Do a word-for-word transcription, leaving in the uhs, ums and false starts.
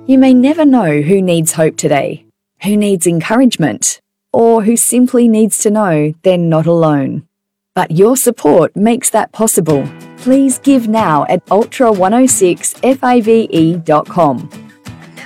You may never know who needs hope today, who needs encouragement, or who simply needs to know they're not alone. But your support makes that possible. Please give now at ultra one oh six fave dot com.